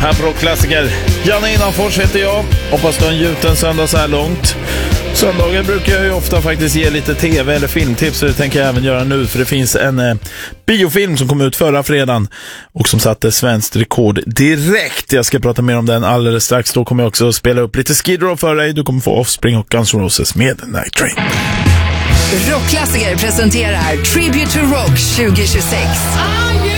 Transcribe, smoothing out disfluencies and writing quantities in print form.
här på Rockklassiker. Janne Innanfors heter jag. Hoppas du har en gjuten söndag så här långt. Söndagar brukar jag ju ofta faktiskt ge lite tv- eller filmtips, och det tänker jag även göra nu, för det finns en biofilm som kom ut förra fredagen och som satte svenskt rekord direkt. Jag ska prata mer om den alldeles strax. Då kommer jag också spela upp lite Skid Row för dig. Du kommer få Offspring och Guns N' Roses med Night Train. Rockklassiker presenterar Tribute to Rock 2026.